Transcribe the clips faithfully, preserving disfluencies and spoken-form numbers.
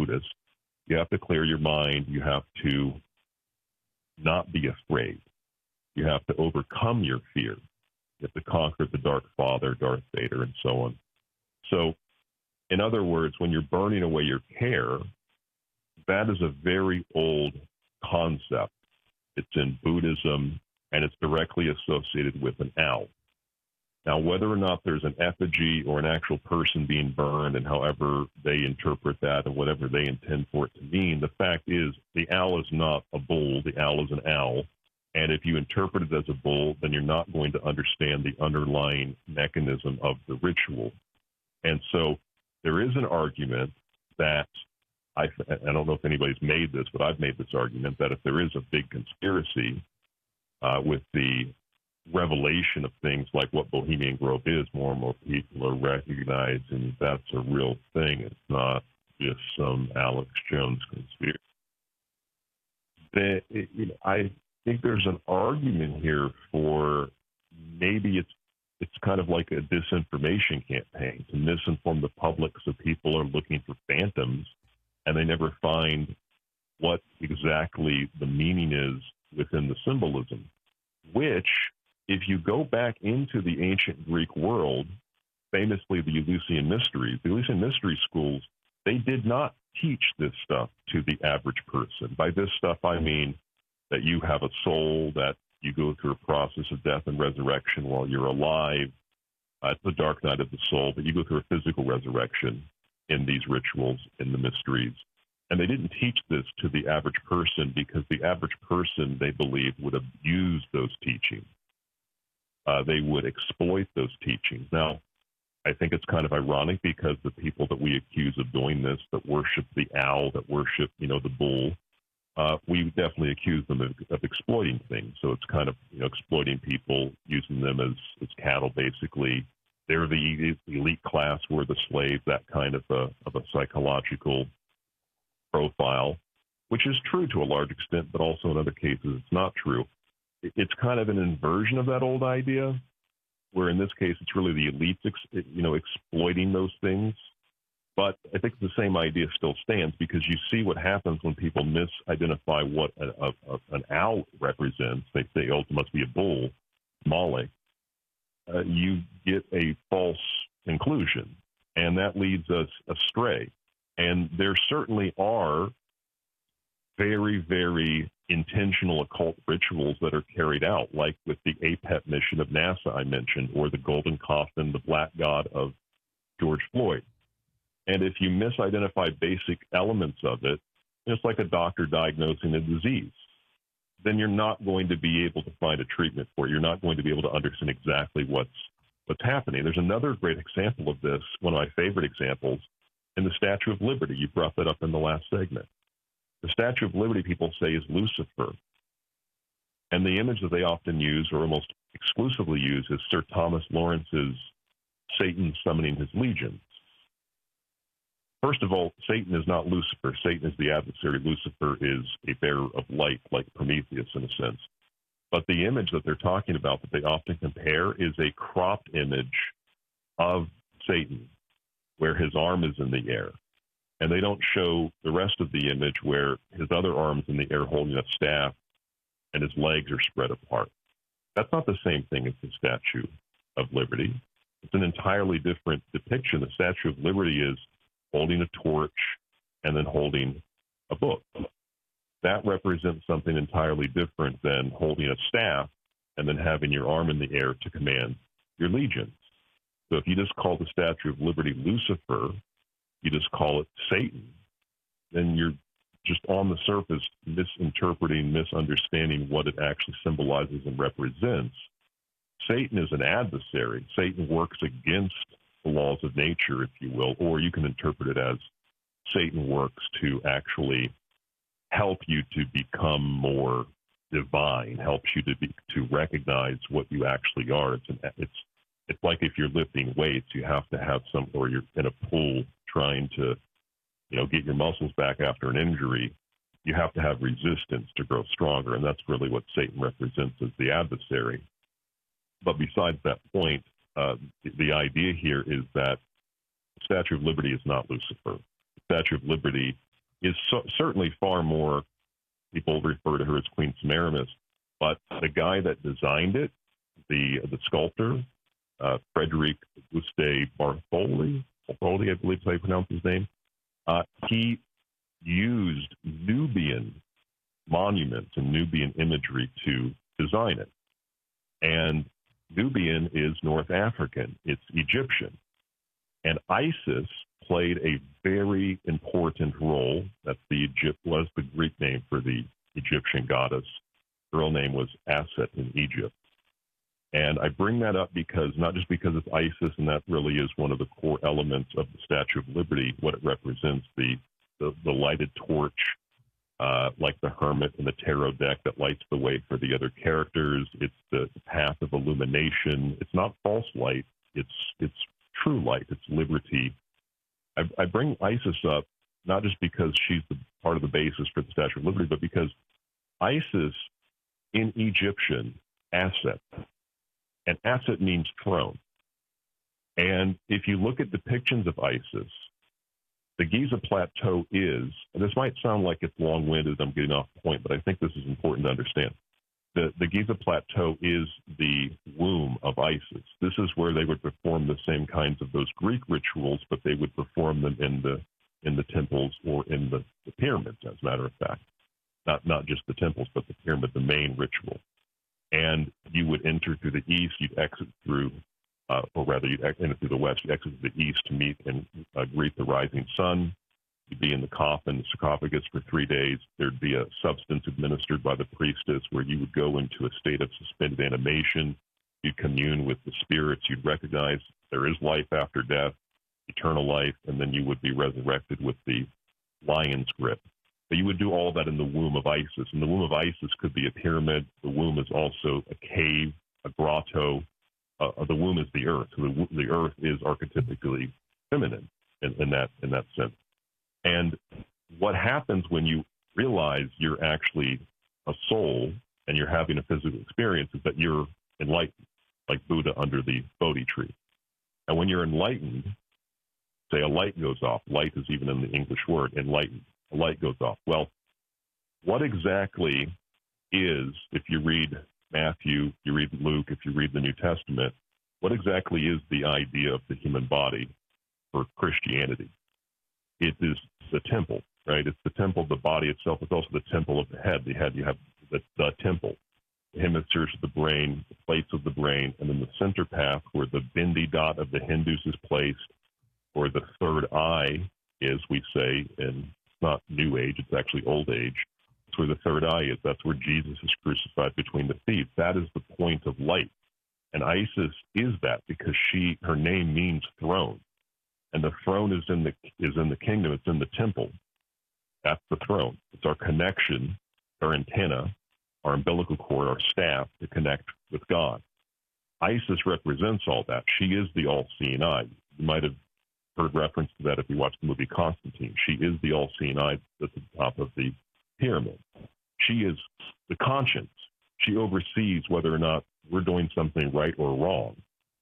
Buddhist, you have to clear your mind. You have to not be afraid. You have to overcome your fear. You have to conquer the Dark Father, Darth Vader, and so on. So, in other words, when you're burning away your care, that is a very old concept. It's in Buddhism, and it's directly associated with an owl. Now, whether or not there's an effigy or an actual person being burned, and however they interpret that and whatever they intend for it to mean, the fact is the owl is not a bull. The owl is an owl. And if you interpret it as a bull, then you're not going to understand the underlying mechanism of the ritual. And so there is an argument that, I, I don't know if anybody's made this, but I've made this argument that if there is a big conspiracy uh, with the revelation of things like what Bohemian Grove is, more and more people are recognizing that's a real thing. It's not just some Alex Jones conspiracy. Then, you know, I think there's an argument here for maybe it's it's kind of like a disinformation campaign to misinform the public, so people are looking for phantoms and they never find what exactly the meaning is within the symbolism, which, if you go back into the ancient Greek world, famously the Eleusinian Mysteries, the Eleusinian Mystery schools, they did not teach this stuff to the average person. By this stuff, I mean that you have a soul, that you go through a process of death and resurrection while you're alive. Uh, it's the dark night of the soul, but you go through a physical resurrection in these rituals, in the mysteries. And they didn't teach this to the average person because the average person, they believe, would abuse those teachings. Uh, they would exploit those teachings. Now, I think it's kind of ironic because the people that we accuse of doing this, that worship the owl, that worship, you know, the bull, uh, we definitely accuse them of, of exploiting things. So it's kind of, you know, exploiting people, using them as, as cattle, basically. They're the elite class, we're the slaves, that kind of a, of a psychological profile, which is true to a large extent, but also in other cases it's not true. It's kind of an inversion of that old idea, where in this case it's really the elites, you know, exploiting those things. But I think the same idea still stands, because you see what happens when people misidentify what a, a, an owl represents. They say, oh, it must be a bull, Molech. Uh, you get a false conclusion, and that leads us astray. And there certainly are very, very intentional occult rituals that are carried out, like with the A P E T mission of NASA I mentioned, or the Golden Coffin, the Black God of George Floyd. And if you misidentify basic elements of it, it's like a doctor diagnosing a disease. Then you're not going to be able to find a treatment for it. You're not going to be able to understand exactly what's what's happening. There's another great example of this, one of my favorite examples, in the Statue of Liberty. You brought that up in the last segment. The Statue of Liberty, people say, is Lucifer. And the image that they often use, or almost exclusively use, is Sir Thomas Lawrence's Satan summoning his legions. First of all, Satan is not Lucifer. Satan is the adversary. Lucifer is a bearer of light, like Prometheus in a sense. But the image that they're talking about that they often compare is a cropped image of Satan, where his arm is in the air. And they don't show the rest of the image where his other arm's in the air holding a staff and his legs are spread apart. That's not the same thing as the Statue of Liberty. It's an entirely different depiction. The Statue of Liberty is holding a torch and then holding a book. That represents something entirely different than holding a staff and then having your arm in the air to command your legions. So if you just call the Statue of Liberty Lucifer, you just call it Satan, then you're just on the surface misinterpreting, misunderstanding what it actually symbolizes and represents. Satan is an adversary. Satan works against the laws of nature, if you will, or you can interpret it as Satan works to actually help you to become more divine, helps you to be, to recognize what you actually are. It's an, it's it's like if you're lifting weights, you have to have some, or you're in a pool trying to, you know, get your muscles back after an injury. You have to have resistance to grow stronger, and that's really what Satan represents as the adversary. But besides that point, uh, the, the idea here is that the Statue of Liberty is not Lucifer. The Statue of Liberty is so, certainly far more, people refer to her as Queen Semiramis, but the guy that designed it, the the sculptor, uh, Frederic Auguste Bartholdi, Bartholdi, I believe is how you pronounce his name, uh, he used Nubian monuments and Nubian imagery to design it. And Nubian is North African. It's Egyptian. And Isis played a very important role. That's the Egypt was the Greek name for the Egyptian goddess. Her real name was Aset in Egypt. And I bring that up because, not just because it's Isis, and that really is one of the core elements of the Statue of Liberty, what it represents, the, the, the lighted torch, uh, like the hermit in the tarot deck that lights the way for the other characters. It's the path of illumination. It's not false light. It's, it's true light. It's liberty. I, I bring Isis up not just because she's the part of the basis for the Statue of Liberty, but because Isis in Egyptian, Aset, and Aset means throne. And if you look at depictions of Isis, the Giza Plateau is, and this might sound like it's long-winded, I'm getting off point, but I think this is important to understand. The, the Giza Plateau is the womb of Isis. This is where they would perform the same kinds of those Greek rituals, but they would perform them in the in the temples or in the, the pyramids, as a matter of fact. Not, not just the temples, but the pyramid, the main ritual. And you would enter through the east, you'd exit through, uh, or rather, you'd enter through the west, you'd exit through the east to meet and uh, greet the rising sun. You'd be in the coffin, the sarcophagus for three days. There'd be a substance administered by the priestess where you would go into a state of suspended animation. You'd commune with the spirits. You'd recognize there is life after death, eternal life, and then you would be resurrected with the lion's grip. But you would do all that in the womb of Isis. And the womb of Isis could be a pyramid. The womb is also a cave, a grotto. Uh, the womb is the earth. So the, the earth is archetypically feminine in, in that in that sense. And what happens when you realize you're actually a soul and you're having a physical experience is that you're enlightened, like Buddha under the Bodhi tree. And when you're enlightened, say a light goes off. Light is even in the English word, enlightened. A light goes off. Well, what exactly is, if you read Matthew, you read Luke, if you read the New Testament, what exactly is the idea of the human body for Christianity? It is the temple, right? It's the temple of the body itself. It's also the temple of the head. The head, you have the, the temple, the hemispheres of the brain, the plates of the brain, and then the center path where the bindi dot of the Hindus is placed, or the third eye is, we say, and it's not New Age, it's actually Old Age. It's where the third eye is. That's where Jesus is crucified between the thieves. That is the point of light. And Isis is that because she, her name means throne. And the throne is in the is in the kingdom. It's in the temple. That's the throne. It's our connection, our antenna, our umbilical cord, our staff to connect with God. Isis represents all that. She is the all-seeing eye. You might have heard reference to that if you watched the movie Constantine. She is the all-seeing eye that's at the top of the pyramid. She is the conscience. She oversees whether or not we're doing something right or wrong.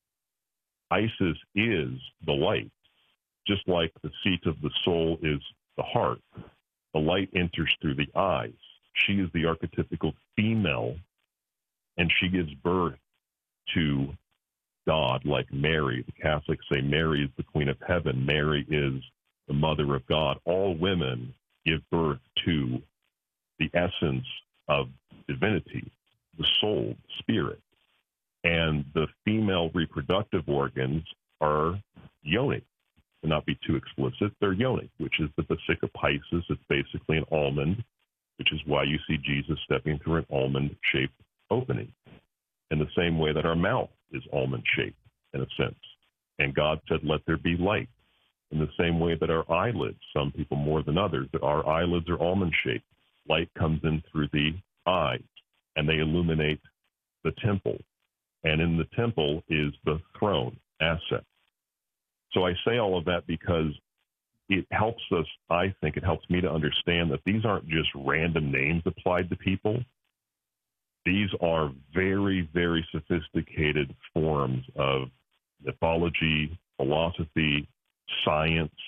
Isis is the light. Just like the seat of the soul is the heart, the light enters through the eyes. She is the archetypical female, and she gives birth to God, like Mary. The Catholics say Mary is the Queen of Heaven. Mary is the Mother of God. All women give birth to the essence of divinity, the soul, the spirit. And the female reproductive organs are yoni. To not be too explicit, they're yoni, which is the vesica piscis. It's basically an almond, which is why you see Jesus stepping through an almond-shaped opening. In the same way that our mouth is almond-shaped, in a sense. And God said, let there be light. In the same way that our eyelids, some people more than others, that our eyelids are almond-shaped. Light comes in through the eyes, and they illuminate the temple. And in the temple is the throne, Aset. So I say all of that because it helps us, I think it helps me to understand that these aren't just random names applied to people. These are very, very sophisticated forms of mythology, philosophy, science,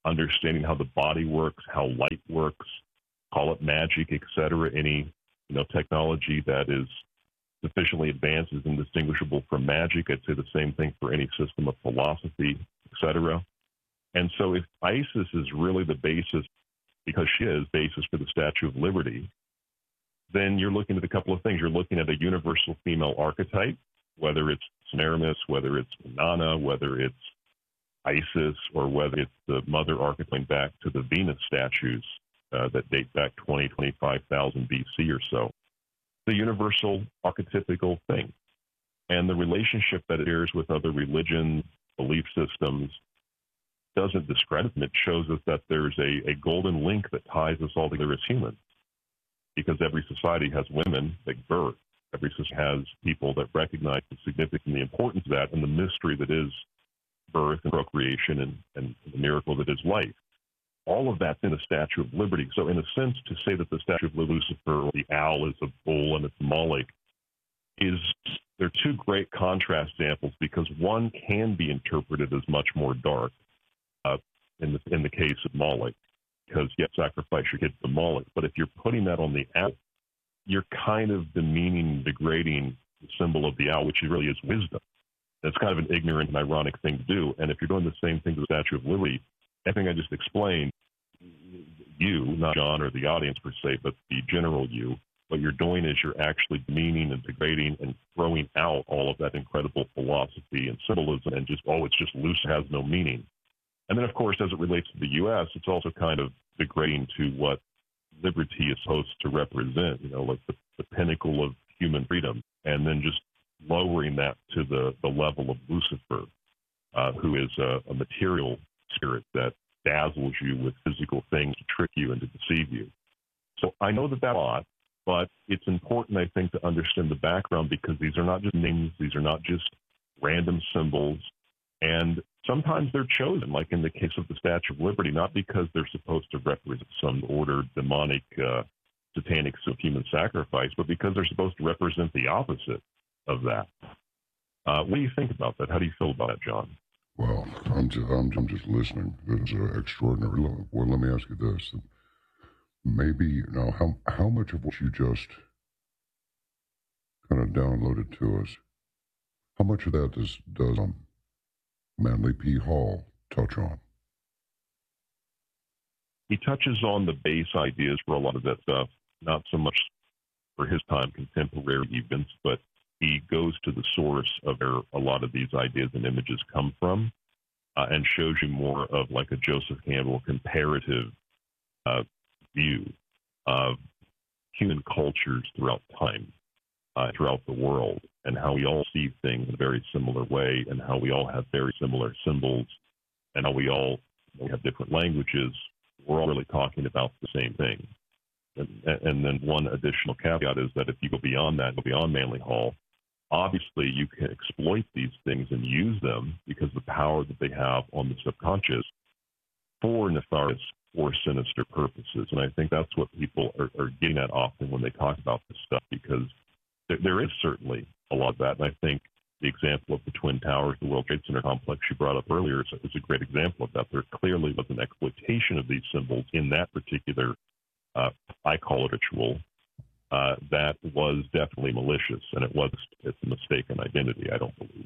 understanding how the body works, how light works, call it magic, et cetera. Any you know technology that is sufficiently advanced is indistinguishable from magic. I'd say the same thing for any system of philosophy, et cetera. And so if ISIS is really the basis, because she is basis for the Statue of Liberty, then you're looking at a couple of things. You're looking at a universal female archetype, whether it's Semiramis, whether it's Inanna, whether it's Isis, or whether it's the mother archetype back to the Venus statues uh, that date back twenty, twenty-five thousand B C or so. The universal archetypical thing. And the relationship that it shares with other religions, belief systems, doesn't discredit them. It shows us that there's a, a golden link that ties us all together as humans. Because every society has women that give birth. Every society has people that recognize the significance and the importance of that and the mystery that is birth and procreation and, and the miracle that is life. All of that's in the Statue of Liberty. So in a sense, to say that the Statue of Lucifer or the owl is a bull and it's Moloch is, they're two great contrast examples because one can be interpreted as much more dark uh, in, the, in the case of Moloch, because you have to sacrifice your kid to Moloch. But if you're putting that on the owl, you're kind of demeaning, degrading the symbol of the owl, which really is wisdom. That's kind of an ignorant and ironic thing to do. And if you're doing the same thing to the Statue of Liberty, everything I just explained, you, not John or the audience per se, but the general you, what you're doing is you're actually demeaning and degrading and throwing out all of that incredible philosophy and symbolism and just, oh, it's just loose, has no meaning. And then, of course, as it relates to the U S, it's also kind of degrading to what liberty is supposed to represent, you know, like the, the pinnacle of human freedom, and then just lowering that to the, the level of Lucifer, uh, who is a, a material spirit that dazzles you with physical things to trick you and to deceive you. So I know that that's a lot, but it's important, I think, to understand the background because these are not just names, these are not just random symbols, and sometimes they're chosen, like in the case of the Statue of Liberty, not because they're supposed to represent some ordered, demonic, uh, satanic human sacrifice, but because they're supposed to represent the opposite of that. Uh, what do you think about that? How do you feel about that, John? Well, I'm just, I'm, I'm just listening. It's uh, extraordinary. Well, let me ask you this. Maybe, now, how, how much of what you just kind of downloaded to us, how much of that does, does um, Manly P. Hall touch on? He touches on the base ideas for a lot of that stuff, not so much for his time, contemporary events, but he goes to the source of where a lot of these ideas and images come from uh, and shows you more of like a Joseph Campbell comparative uh, view of human cultures throughout time, uh, throughout the world, and how we all see things in a very similar way, and how we all have very similar symbols, and how we all we have different languages. We're all really talking about the same thing. And, and then one additional caveat is that if you go beyond that, go beyond Manly Hall, obviously you can exploit these things and use them because the power that they have on the subconscious for nefarious or sinister purposes. And I think that's what people are, are getting at often when they talk about this stuff, because there, there is certainly a lot of that. And I think the example of the Twin Towers, the World Trade Center complex you brought up earlier is, is a great example of that. There clearly was an exploitation of these symbols in that particular, uh, I call it ritual, uh, that was definitely malicious, and it was it's a mistaken identity, I don't believe.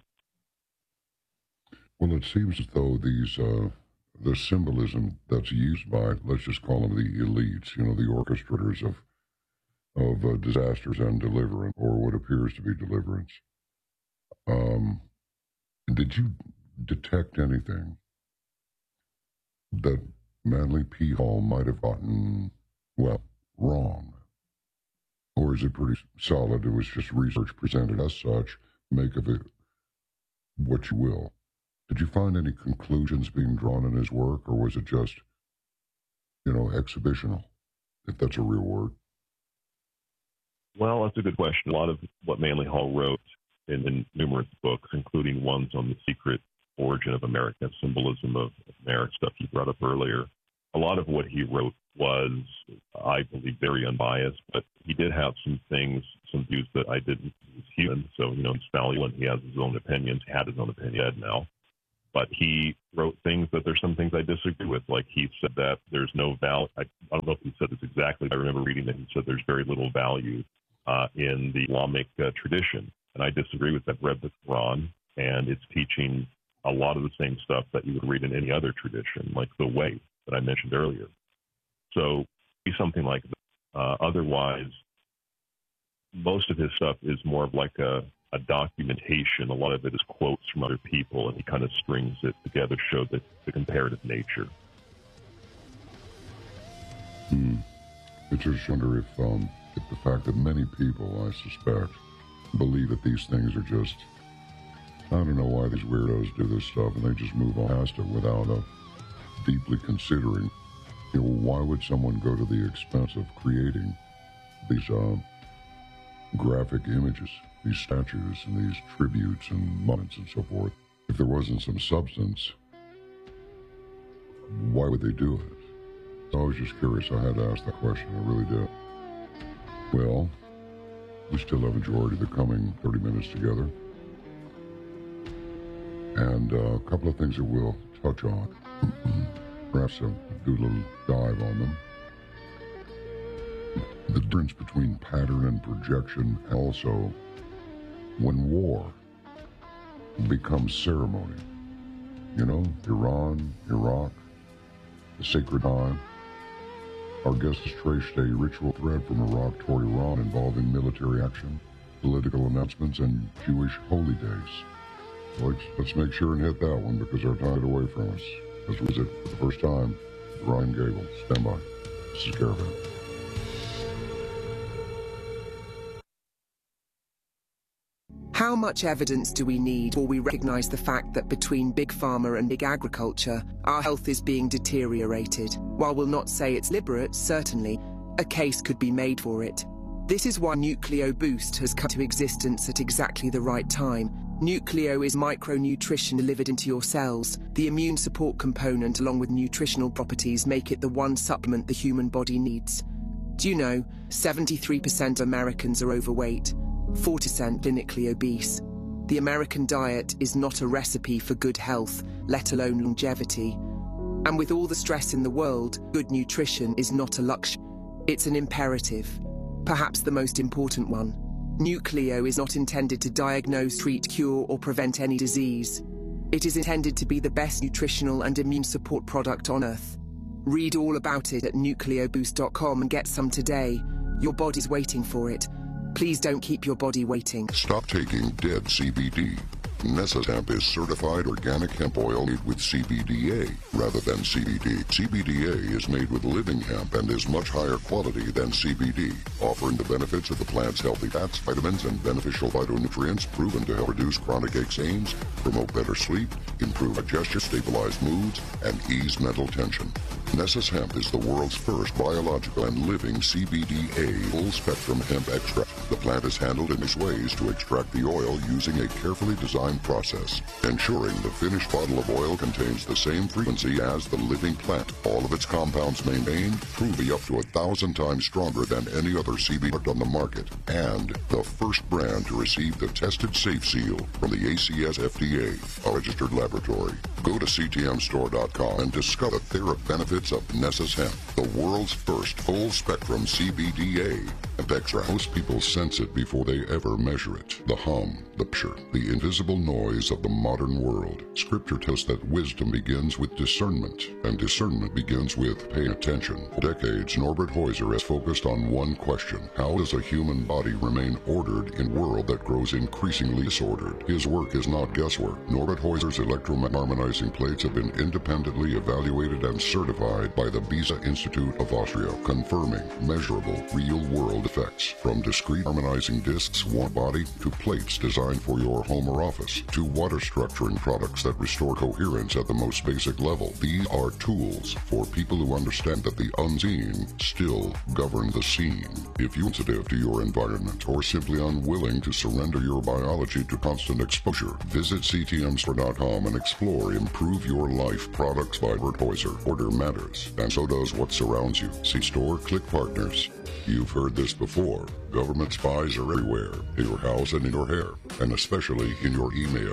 Well, it seems as though these uh, the symbolism that's used by, let's just call them the elites, you know, the orchestrators of of uh, disasters and deliverance, or what appears to be deliverance. Um, did you detect anything that Manly P. Hall might have gotten, well, wrong? Or is it pretty solid? It was just research presented as such. Make of it what you will. Did you find any conclusions being drawn in his work, or was it just, you know, exhibitional, if that's a real word? Well, that's a good question. A lot of what Manly Hall wrote in, in numerous books, including ones on the secret origin of America, symbolism of America, stuff you brought up earlier, a lot of what he wrote was, I believe, very unbiased, but he did have some things, some views that I didn't. He's human, so, you know, he's fallible and he has his own opinions. He had his own opinion now. But he wrote things that there's some things I disagree with. Like he said that there's no value. I, I don't know if he said this exactly. I remember reading that he said there's very little value uh, in the Islamic uh, tradition. And I disagree with that. I've read the Quran, and it's teaching a lot of the same stuff that you would read in any other tradition, like the way that I mentioned earlier. So be something like that. Uh, otherwise, most of his stuff is more of like a, a documentation. A lot of it is quotes from other people, and he kind of strings it together to show the, the comparative nature. Hmm. I just wonder if, um, if the fact that many people, I suspect, believe that these things are just, I don't know why these weirdos do this stuff, and they just move on past it without uh, deeply considering, you know, why would someone go to the expense of creating these uh, graphic images, these statues and these tributes and monuments and so forth? If there wasn't some substance, why would they do it? So I was just curious. I had to ask that question. I really did. Well, we still have a majority of the coming thirty minutes together. And uh, a couple of things that we'll touch on. Perhaps uh, do a little dive on them. The difference between pattern and projection, and also when war becomes ceremony. You know, Iran, Iraq, the sacred time. Our guest has traced a ritual thread from Iraq toward Iran involving military action, political announcements, and Jewish holy days. Let's, let's make sure and hit that one because our time is away from us. Let's visit for the first time with Ryan Gable. Stand by. This is Caravan. How much evidence do we need before we recognize the fact that between Big Pharma and Big Agriculture, our health is being deteriorated? While we'll not say it's deliberate, certainly, a case could be made for it. This is why Nucleo Boost has come to existence at exactly the right time. Nucleo is micronutrition delivered into your cells. The immune support component along with nutritional properties make it the one supplement the human body needs. Do you know, seventy-three percent of Americans are overweight, forty percent clinically obese. The American diet is not a recipe for good health, let alone longevity. And with all the stress in the world, good nutrition is not a luxury. It's an imperative. Perhaps the most important one. Nucleo is not intended to diagnose, treat, cure, or prevent any disease. It is intended to be the best nutritional and immune support product on Earth. Read all about it at nucleo boost dot com and get some today. Your body's waiting for it. Please don't keep your body waiting. Stop taking dead C B D. Nessus Hemp is certified organic hemp oil made with C B D A rather than C B D. C B D A is made with living hemp and is much higher quality than C B D, offering the benefits of the plant's healthy fats, vitamins, and beneficial phytonutrients proven to help reduce chronic aches, pains, promote better sleep, improve digestion, stabilize moods, and ease mental tension. Nessus Hemp is the world's first biological and living C B D A full-spectrum hemp extract. The plant is handled in these ways to extract the oil using a carefully designed process, ensuring the finished bottle of oil contains the same frequency as the living plant. All of its compounds maintained prove to be up to a thousand times stronger than any other C B D product on the market, and the first brand to receive the Tested Safe seal from the A C S F D A, a registered laboratory. Go to C T M store dot com and discover the therapeutic benefits of Nessus Hemp, the world's first full-spectrum C B D A hemp extract. Most people sense it before they ever measure it. The hum, the pressure, the invisible noise of the modern world. Scripture tells us that wisdom begins with discernment, and discernment begins with paying attention. For decades, Norbert Heuser has focused on one question: how does a human body remain ordered in a world that grows increasingly disordered? His work is not guesswork. Norbert Heuser's electroharmonizing plates have been independently evaluated and certified by the Beza Institute of Austria, confirming measurable, real-world effects. From discrete harmonizing discs, one body, to plates designed for your home or office, to water structuring products that restore coherence at the most basic level. These are tools for people who understand that the unseen still govern the scene. If you're sensitive to your environment or simply unwilling to surrender your biology to constant exposure, visit C T M store dot com and explore Improve Your Life products by Norbert Heuser. Order matters, and so does what surrounds you. See store, click partners. You've heard this before. Government spies are everywhere, in your house and in your hair, and especially in your email.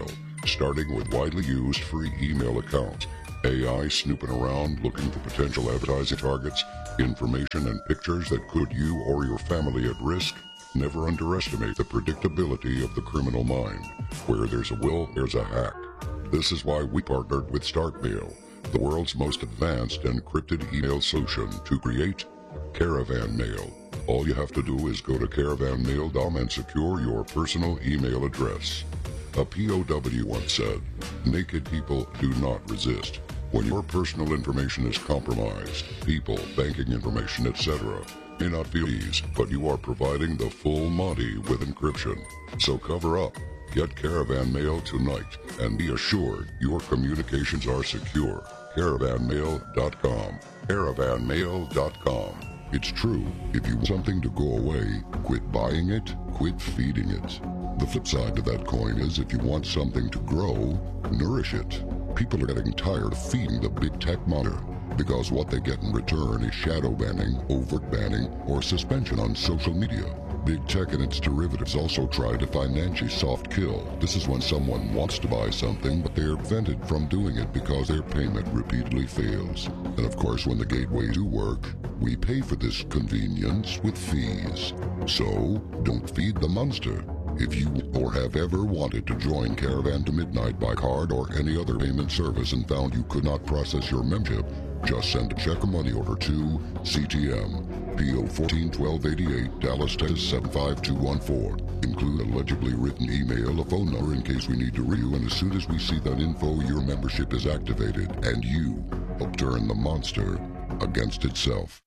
starting with widely used free email accounts, A I snooping around looking for potential advertising targets, information and pictures that put you or your family at risk. Never underestimate the predictability of the criminal mind. Where there's a will, there's a hack. This is why we partnered with StartMail, the world's most advanced encrypted email solution, to create Caravan Mail. All you have to do is go to caravan mail dot com and secure your personal email address. A P O W once said, "Naked people do not resist." When your personal information is compromised, people, banking information, et cetera, may not feel ease, but you are providing the full Monty with encryption. So cover up. Get Caravan Mail tonight and be assured your communications are secure. caravan mail dot com. caravan mail dot com. It's true. If you want something to go away, quit buying it, quit feeding it. The flip side to that coin is if you want something to grow, nourish it. People are getting tired of feeding the big tech monster because what they get in return is shadow banning, overt banning, or suspension on social media. Big tech and its derivatives also try to financially soft kill. This is when someone wants to buy something, but they are prevented from doing it because their payment repeatedly fails. And of course, when the gateways do work, we pay for this convenience with fees. So, don't feed the monster. If you or have ever wanted to join Caravan to Midnight by card or any other payment service and found you could not process your membership, just send a check or money order to C T M, P O fourteen twelve eighty-eight, Dallas, Texas seven five two one four. Include a legibly written email, a phone number in case we need to reach you, and as soon as we see that info, your membership is activated, and you help turn the monster against itself.